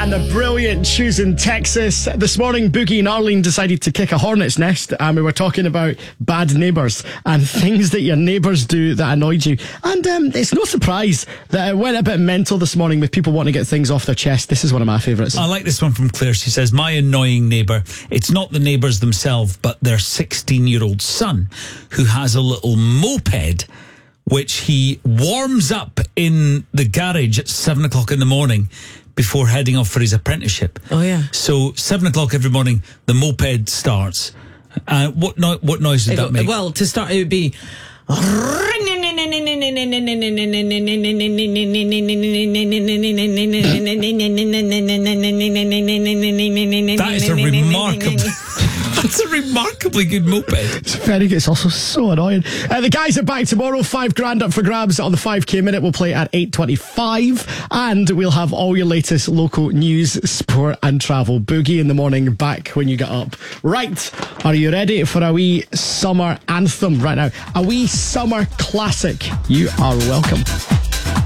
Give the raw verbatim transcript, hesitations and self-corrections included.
and the brilliant Shoes in Texas. This morning, Boogie and Arlene decided to kick a hornet's nest, and we were talking about bad neighbours and things that your neighbours do that annoyed you. And um, it's no surprise that it went a bit mental this morning with people wanting to get things off their chest. This is one of my favourites. I like this one from Claire. She says, my annoying neighbour, it's not the neighbours themselves, but their sixteen-year-old son who has a little moped which he warms up in the garage at seven o'clock in the morning before heading off for his apprenticeship. Oh, yeah. So seven o'clock every morning, the moped starts. Uh, what, no- what noise did It'll, that make? Well, to start, it would be... That is a remarkable... That's a remarkably good moped. It's very good. It's also so annoying. Uh, the guys are back tomorrow. Five grand up for grabs on the five K minute. We'll play at eight twenty-five. And we'll have all your latest local news, sport and travel. Boogie in the morning, back when you get up. Right. Are you ready for a wee summer anthem right now? A wee summer classic. You are welcome.